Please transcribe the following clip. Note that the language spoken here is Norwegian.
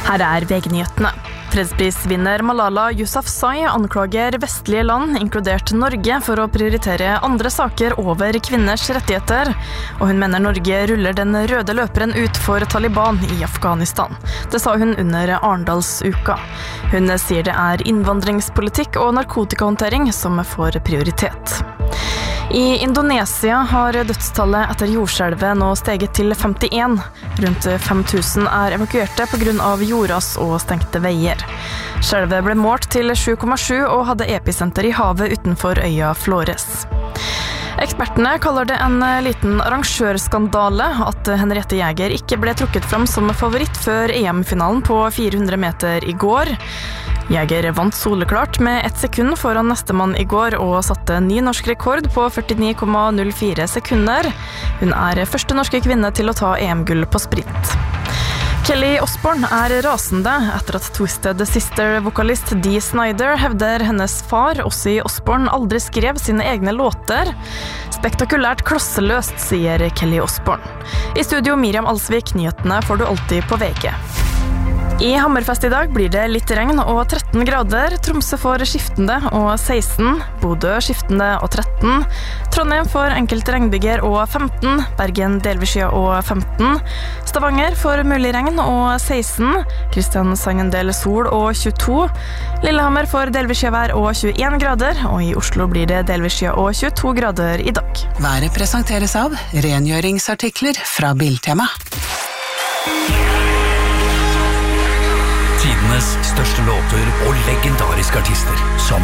Her VG-nyhetene. Fredsprisvinner Malala Yousafzai anklager vestlige land, inkludert Norge, for å prioritere andre saker over kvinners rettigheter, og hun mener Norge ruller den røde løperen ut for Taliban i Afghanistan. Det sa hun under Arendalsuka. Hun sier det innvandringspolitikk og narkotikahåndtering som får prioritet. I Indonesia har dødstallet etter jordskjelvet nå steget til 51. Rundt 5000 evakuerte på grunn av jordras og stengte veier. Skjelvet ble målt til 7,7 og hadde episenter i havet utenfor øya Flores. Ekspertene kaller det en liten arrangørskandale at Henriette Jæger ikke ble trukket fram som favoritt før EM-finalen på 400 meter i går. Jæger vant soleklart med 1 sekund foran nestemann i går og satte ny norsk rekord på 49,04 sekunder. Hun første norske kvinne til å ta EM-gull på sprint. Kelly Osbourne rasende etter at Twisted Sister-vokalist Dee Snider hevder hennes far, Ozzy Osbourne, aldri skrev sine egne låter. Spektakulært klosseløst, sier Kelly Osbourne. I studio Miriam Alsvik, nyhetene får du alltid på VG. I Hammerfest i dag blir det litt regn og 13 grader, Tromsø får skiftende og 16, Bodø skiftende og 13, Trondheim får enkelte regnbyger og 15, Bergen delvis skya og 15, Stavanger får mulig regn og 16, Kristiansand en del sol og 22, Lillehammer får delvis skyvær og 21 grader, og i Oslo blir det delvis skya og 22 grader i dag. Været presenteres av rengjøringsartikler fra Biltema. Tidenes største låter og legendariske artister som